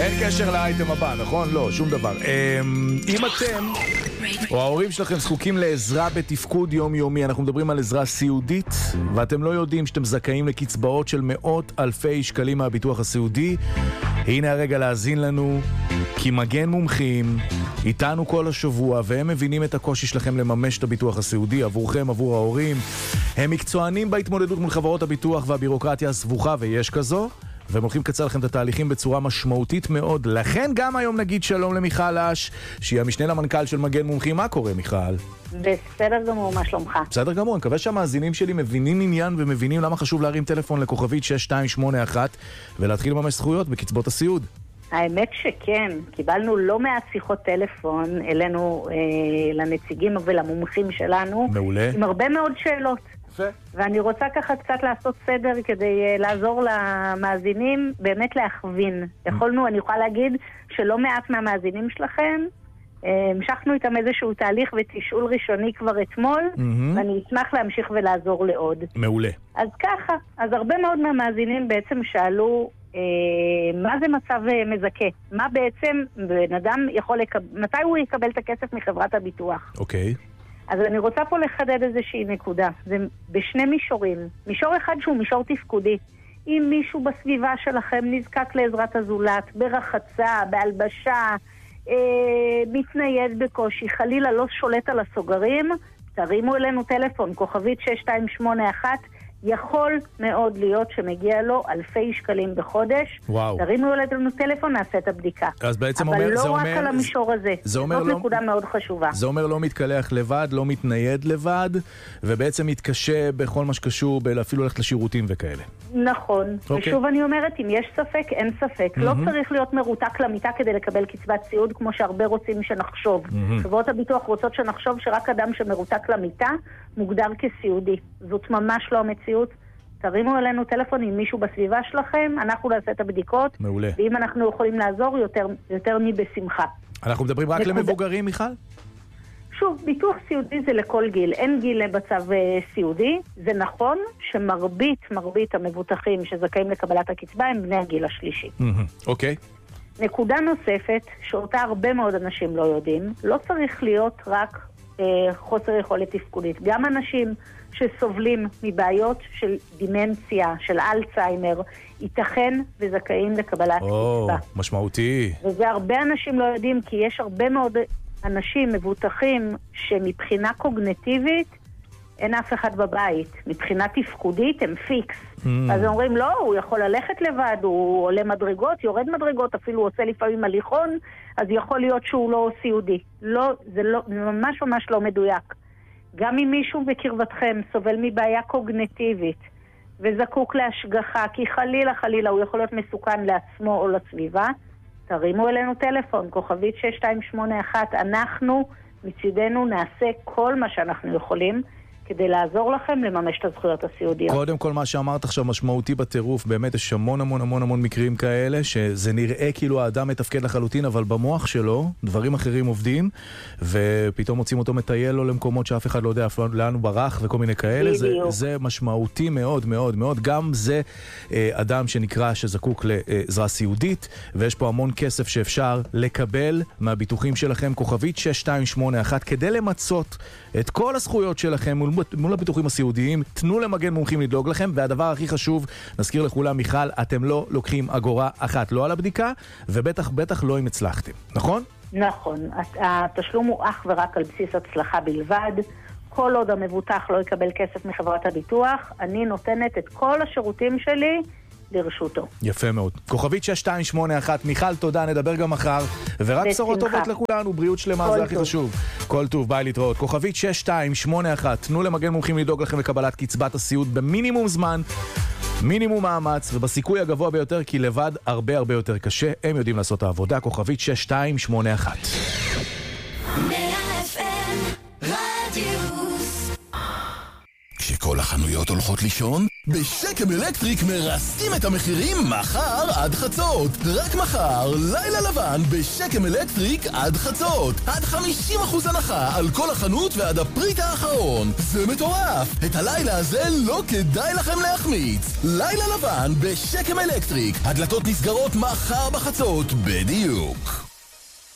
אין קשר לאייטם הבא, נכון? לא, שום דבר. אם אתם או ההורים שלכם זקוקים לעזרה בתפקוד יומיומי, אנחנו מדברים על עזרה סיעודית, ואתם לא יודעים שאתם זכאים לקצבאות של מאות אלפי שקלים מהביטוח הסיעודי, הנה הרגע להאזין לנו, כי מגן מומחים איתנו כל השבוע, והם מבינים את הקושי שלכם לממש את הביטוח הסיעודי עבורכם, עבור ההורים. הם מקצוענים בהתמודדות מול חברות הביטוח והבירוקרטיה הסבוכה, ויש כזו, והם הולכים לקצר לכם את התהליכים בצורה משמעותית מאוד. לכן גם היום נגיד שלום למיכל אש, שהיא המשנה למנכ"ל של מגן מומחים. מה קורה, מיכל? בסדר גמור, מה שלומך? בסדר גמור, אני מקווה שהמאזינים שלי מבינים עניין ומבינים למה חשוב להרים טלפון לכוכבית 6281 ולהתחיל לממש זכויות בקצבות הסיעוד. האמת שכן, קיבלנו לא מעט שיחות טלפון אלינו, לנציגים ולמומחים שלנו. מעולה. עם הרבה מאוד שאלות. ואני רוצה ככה קצת לעשות סדר כדי לעזור למאזינים, באמת להכווין. אני יכולה להגיד שלא מעט מהמאזינים שלכם, המשכנו איתם איזשהו תהליך ותשאול ראשוני כבר אתמול, ואני אשמח להמשיך ולעזור לעוד. מעולה. אז ככה, אז הרבה מאוד מהמאזינים בעצם שאלו, מה זה מצב מזכה? מה בעצם בן אדם יכול מתי הוא יקבל את הכסף מחברת הביטוח? אוקיי. אז אני רוצה פה לחדד איזושהי נקודה. זה בשני מישורים. מישור אחד שהוא מישור תפקודי. אם מישהו בסביבה שלכם נזקק לעזרת הזולת, ברחצה, בהלבשה, מתנייד בקושי, חלילה לא שולט על הסוגרים, תרימו אלינו טלפון, כוכבית 6281, יכול מאוד להיות שמגיע לו אלפי שקלים בחודש. וואו. תרימו אלינו טלפון, נעשה את הבדיקה. אז בעצם אבל אומר, לא זה רק אומר, על המישור הזה. זאת נקודה מאוד חשובה. זה אומר לא מתקלח לבד, לא מתנייד לבד, ובעצם מתקשה בכל מה שקשור אפילו ללכת לשירותים וכאלה. נכון. ושוב אני אומרת, אם יש ספק, אין ספק. לא צריך להיות מרותק למיטה כדי לקבל קצבת סיעוד, כמו שהרבה רוצים שנחשוב. חברות הביטוח רוצות שנחשוב שרק אדם שמרותק למיטה מוגדר כסיעודי. זאת ממש לא המציאות. תרימו אלינו טלפון עם מישהו בסביבה שלכם, אנחנו נעשה את הבדיקות. מעולה. ואם אנחנו יכולים לעזור, יותר מבשמחה. אנחנו מדברים רק למבוגרים, מיכל? שוב, ביטוח סיעודי זה לכל גיל. אין גיל בצו סיעודי. זה נכון שמרבית המבוטחים שזכאים לקבלת הקצבה הם בני הגיל השלישי. אוקיי. נקודה נוספת, שאותה הרבה מאוד אנשים לא יודעים, לא צריך להיות רק חוסר יכולת תפקודית. גם אנשים שסובלים מבעיות של דימנציה, של אלצהיימר, ייתכן וזכאים לקבלת קצבה. משמעותי. וזה הרבה אנשים לא יודעים, כי יש הרבה מאוד אנשים מבוטחים שמבחינה קוגניטיבית אין אף אחד בבית. מבחינה תפקודית הם פיקס. אז אומרים, לא, הוא יכול ללכת לבד, הוא עולה מדרגות, יורד מדרגות, אפילו הוא עושה לפעמים הליכון, אז יכול להיות שהוא לא סיעודי. לא, זה ממש לא מדויק. גם אם מישהו בקרבתכם סובל מבעיה קוגניטיבית וזקוק להשגחה, כי חלילה הוא יכול להיות מסוכן לעצמו או לסביבה, תרימו אלינו טלפון, כוכבית 6281, אנחנו מצידנו נעשה כל מה שאנחנו יכולים כדי לעזור לכם לממש את הזכויות הסיעודיות. קודם כל מה שאמרת עכשיו משמעותי בטירוף, באמת יש המון מקרים כאלה, שזה נראה כאילו האדם מתפקד לחלוטין, אבל במוח שלו דברים אחרים עובדים, ופתאום מוצאים אותו מטייל לו למקומות שאף אחד לא יודע לאן הוא ברח וכל מיני כאלה. זה משמעותי מאוד מאוד מאוד. גם זה אדם שנקרא שזקוק לעזרה סיעודית, ויש פה המון כסף שאפשר לקבל מהביטוחים שלכם, כוכבית 6281, כדי למצות את כל הזכויות שלכם מול הביטוחים הסיעודיים. תנו למגן מומחים לדאוג לכם, והדבר הכי חשוב, נזכיר לכולם, מיכל, אתם לא לוקחים אגורה אחת, לא על הבדיקה, ובטח לא אם הצלחתם, נכון? נכון, התשלום הוא אך ורק על בסיס הצלחה בלבד. כל עוד המבוטח לא יקבל כסף מחברת הביטוח, אני נותנת את כל השירותים שלי לרשותו. יפה מאוד. כוכבית 6281, מיכל, תודה, נדבר גם מחר, ורק בשורות טובות לכולנו, בריאות שלמה, זה הכי חשוב. כל טוב, ביי, להתראות. כוכבית 6281, תנו למגן מומחים לדאוג לכם לקבלת קצבת הסיעוד במינימום זמן, מינימום מאמץ, ובסיכוי הגבוה ביותר, כי לבד הרבה יותר קשה, הם יודעים לעשות את העבודה. כוכבית 6281. כשכל החנויות הולכות לישון? בשקם אלקטריק מרסקים את המחירים מחר עד חצות. רק מחר, לילה לבן בשקם אלקטריק עד חצות. עד 50% הנחה על כל החנות ועד הפריט האחרון. זה מטורף! את הלילה הזה לא כדאי לכם להחמיץ. לילה לבן בשקם אלקטריק. הדלתות נסגרות מחר בחצות בדיוק.